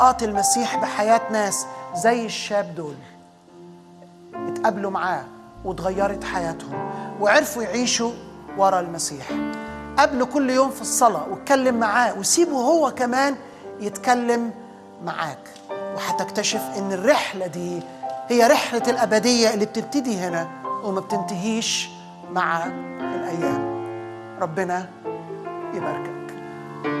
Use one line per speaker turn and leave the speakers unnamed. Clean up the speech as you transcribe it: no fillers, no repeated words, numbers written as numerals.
أعطي المسيح بحياة ناس زي الشاب دول اتقابلوا معاه وتغيرت حياتهم وعرفوا يعيشوا ورا المسيح. قابله كل يوم في الصلاة واتكلم معاه وسيبه هو كمان يتكلم معاك، وهتكتشف ان الرحلة دي هي رحلة الأبدية اللي بتبتدي هنا وما بتنتهيش مع الأيام. ربنا يباركك.